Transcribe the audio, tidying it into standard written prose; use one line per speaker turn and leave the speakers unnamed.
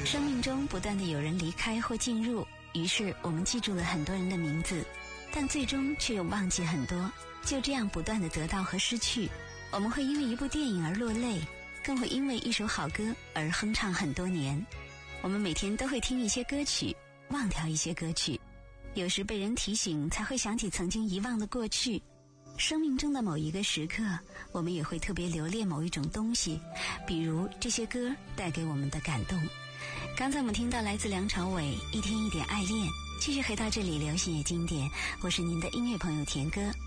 生命中不断的有人离开或进入，于是我们记住了很多人的名字，但最终却又忘记很多，就这样不断的得到和失去。我们会因为一部电影而落泪，更会因为一首好歌而哼唱很多年。我们每天都会听一些歌曲，忘掉一些歌曲，有时被人提醒才会想起曾经遗忘的过去。生命中的某一个时刻，我们也会特别留恋某一种东西，比如这些歌带给我们的感动。刚才我们听到来自梁朝伟《一天一点爱恋》，继续回到这里流行也经典，我是您的音乐朋友田歌。